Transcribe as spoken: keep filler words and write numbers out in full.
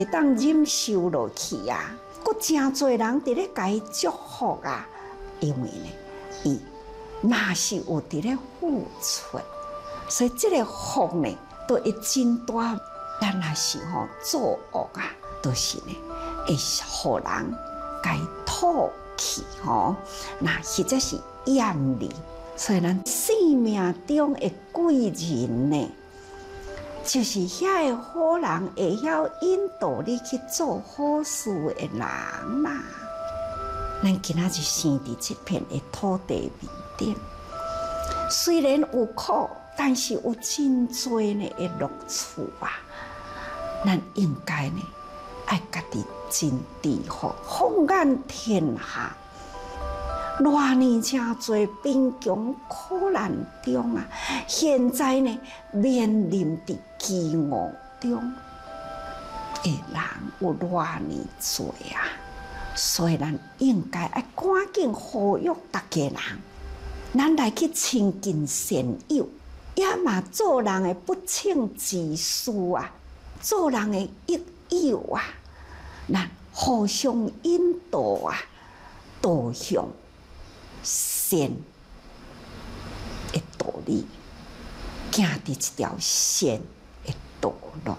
当忍受落去啊，佫真侪人伫咧甲伊祝福啊，因为呢，伊若是有伫咧付出，所以这个福呢，都会真大。咱若是吼作恶啊，都、就是呢，会互人甲伊吐气吼，那或者是厌离。所以咱生命中的贵人呢，就是遐个好人会晓引导你去做好事的人啦。咱今仔日生伫这片的土地面顶，虽然有苦，但是有真多呢的乐趣啊。咱应该呢，爱家己真智慧，放眼天下。偌年真侪贫穷苦难中啊，现在呢面临伫饥饿中的人有偌年侪啊，所以咱应该爱赶紧呼吁大家人，咱来去亲近善友，也嘛做人的不称之事啊，做人的益友啊，咱互相引导啊，导向善的道理，行伫一条善的道路。